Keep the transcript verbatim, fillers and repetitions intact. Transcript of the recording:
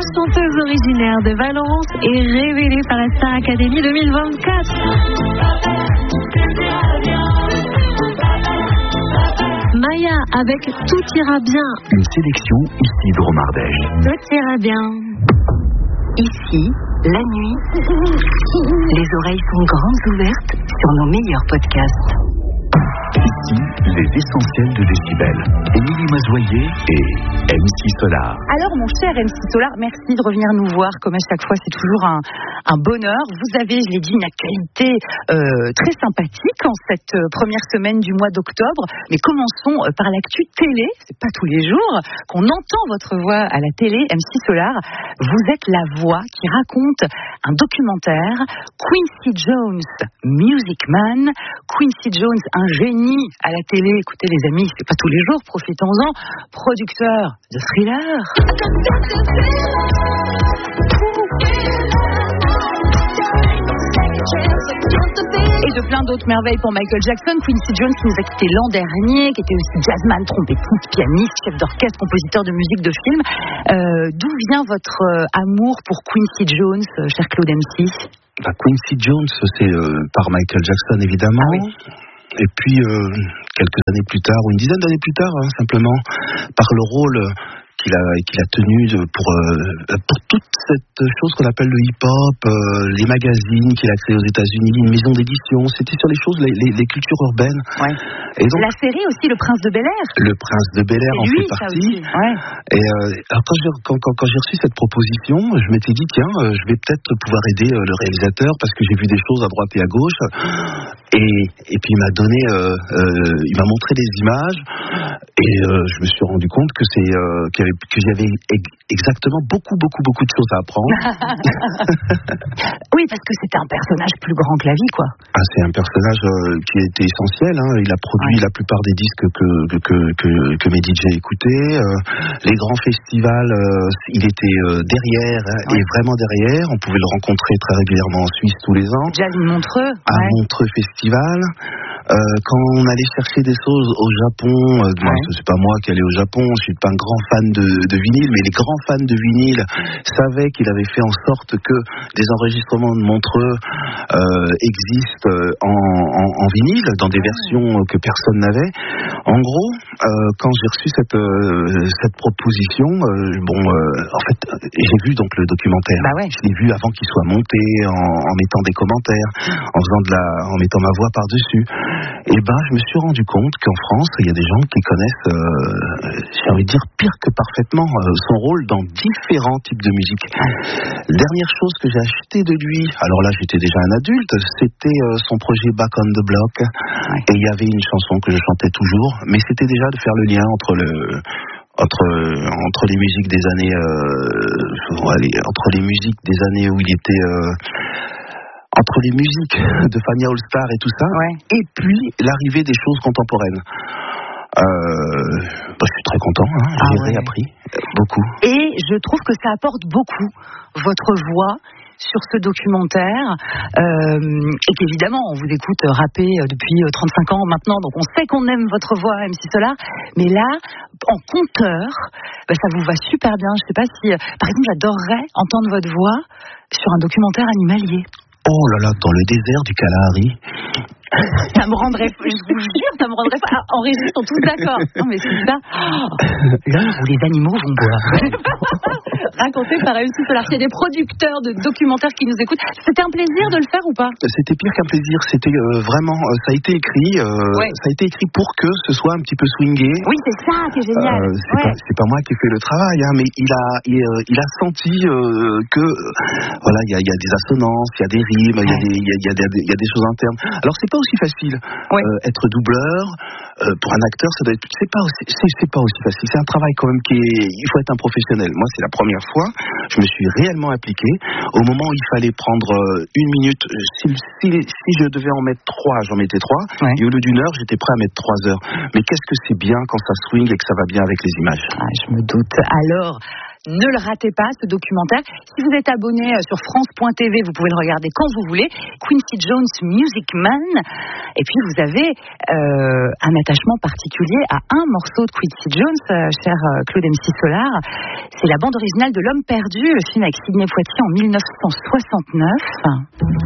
chanteuse originaire de Valence et révélée par la Star Academy deux mille vingt-quatre. Maya avec Tout ira bien. Une sélection Isidro Mardèche. Tout ira bien. Ici, la nuit, les oreilles sont grandes ouvertes sur nos meilleurs podcasts. Ici, les essentiels de Décibel. Émilie Mazoyer et M C Solar. Alors, mon cher M C Solar, merci de revenir nous voir. Comme à chaque fois, c'est toujours un, un bonheur. Vous avez, je l'ai dit, une actualité euh, très sympathique en cette euh, première semaine du mois d'octobre. Mais commençons euh, par l'actu télé. C'est pas tous les jours qu'on entend votre voix à la télé, M C Solar. Vous êtes la voix qui raconte un documentaire, Quincy Jones, Music Man. Quincy Jones, un génie à la télé. Écoutez les amis, c'est pas tous les jours, profitons-en. Producteur de Thriller. Et de plein d'autres merveilles pour Michael Jackson. Quincy Jones qui nous a quitté l'an dernier, qui était aussi jazzman, trompettiste, pianiste, chef d'orchestre, compositeur de musique de film. Euh, d'où vient votre euh, amour pour Quincy Jones, euh, cher Claude M C? Bah, Quincy Jones, c'est euh, par Michael Jackson évidemment. Ah oui. Et puis, euh, quelques années plus tard, ou une dizaine d'années plus tard, hein, simplement, par le rôle qu'il a, qu'il a tenu pour, euh, pour toute cette chose qu'on appelle le hip-hop, euh, les magazines qu'il a créés aux États-Unis, une maison d'édition. C'était sur les choses, les, les, les cultures urbaines. Ouais. Et donc, la série aussi, Le Prince de Bel-Air. Le Prince de Bel-Air en lui, fait partie. Ouais. Et euh, alors quand j'ai, quand, quand, quand j'ai reçu cette proposition, je m'étais dit, tiens, euh, je vais peut-être pouvoir aider euh, le réalisateur parce que j'ai vu des choses à droite et à gauche. Et, et puis il m'a donné, euh, euh, il m'a montré des images et euh, je me suis rendu compte que c'est euh, qu'il y avait, que j'avais ex- exactement beaucoup, beaucoup, beaucoup de choses à apprendre. Oui, parce que c'était un personnage plus grand que la vie, quoi. Ah, c'est un personnage euh, qui a été essentiel. Hein. Il a produit ouais. la plupart des disques que que que que, que mes D J écoutaient. Euh, les grands festivals, euh, il était euh, derrière ouais. et vraiment derrière. On pouvait le rencontrer très régulièrement en Suisse tous les ans. Jazz Montreux. À ouais. Montreux Festival. Euh, quand on allait chercher des choses au Japon, euh, ouais. moi, c'est pas moi qui allais au Japon, je suis pas un grand fan de, de vinyle, mais les grands fans de vinyle savaient qu'il avait fait en sorte que des enregistrements de Montreux euh, existent en, en, en vinyle, dans des versions que personne n'avait. En gros, euh, quand j'ai reçu cette, euh, cette proposition, euh, bon, euh, en fait, j'ai vu donc le documentaire. Bah ouais. Je l'ai vu avant qu'il soit monté, en, en mettant des commentaires, en faisant de la, en mettant ma voix par-dessus. Et ben, je me suis rendu compte qu'en France, il y a des gens qui connaissent, euh, j'ai envie de dire, pire que parfaitement euh, son rôle dans différents types de musique. Dernière chose que j'ai acheté de lui, alors là, j'étais déjà un adulte, c'était euh, son projet Back on the Block. Et il y avait une chanson que je chantais toujours, mais c'était déjà de faire le lien entre le... Entre, entre les musiques des années, euh, allez, entre les musiques des années où il était, euh, entre les musiques de Fania All Star et tout ça, ouais. et puis l'arrivée des choses contemporaines. Euh, bah, je suis très content, hein, ah j'ai ouais. appris beaucoup. Et je trouve que ça apporte beaucoup, votre voix, sur ce documentaire, euh, et qu'évidemment on vous écoute rapper depuis trente-cinq ans maintenant, donc on sait qu'on aime votre voix, M C Solar, mais là, en conteur, bah, ça vous va super bien. Je sais pas si, par exemple, j'adorerais entendre votre voix sur un documentaire animalier. Oh là là, dans le désert du Kalahari. Ça me rendrait, je vous jure, ça me rendrait pas. En régie, ils sont tous d'accord. Non, mais c'est ça. L'heure où les animaux vont boire. Raconté par M C Solar. Il y a des producteurs de documentaires qui nous écoutent. C'était un plaisir de le faire ou pas? C'était pire qu'un plaisir. C'était euh, vraiment, euh, ça a été écrit, euh, ouais. ça a été écrit pour que ce soit un petit peu swingé. Oui, c'est ça qui est génial. Euh, c'est, ouais. pas, c'est pas moi qui ai fait le travail, hein, mais il a, il, euh, il a senti euh, que, euh, voilà, il y a, y a des assonances, il y a des rimes, il ouais. y, y, y, y, y a des choses internes. Alors c'est pas aussi facile. Ouais. Euh, être doubleur euh, pour un acteur, ça doit être, c'est pas aussi, c'est, c'est pas aussi facile. C'est un travail quand même qui est, il faut être un professionnel. Moi, c'est la première fois, je me suis réellement impliqué. Au moment où il fallait prendre une minute, si, si, si je devais en mettre trois, j'en mettais trois. Ouais. Et au lieu d'une heure, j'étais prêt à mettre trois heures. Mais qu'est-ce que c'est bien quand ça swing et que ça va bien avec les images. Ah, je me doute. Alors, Ne le ratez pas, ce documentaire. Si vous êtes abonné sur France point T V, vous pouvez le regarder quand vous voulez. Quincy Jones, Music Man. Et puis, vous avez euh, un attachement particulier à un morceau de Quincy Jones, euh, cher euh, Claude M C Solar. C'est la bande originale de L'Homme perdu, le film avec Sidney Poitier en mille neuf cent soixante-neuf.